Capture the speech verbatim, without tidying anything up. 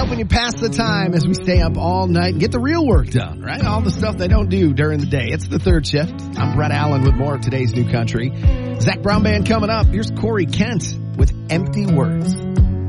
helping you pass the time as we stay up all night and get the real work done, right? All the stuff they don't do during the day. It's the third shift. I'm Brett Allen with more of today's new country. Zach Brown Band coming up. Here's Corey Kent with Empty Words.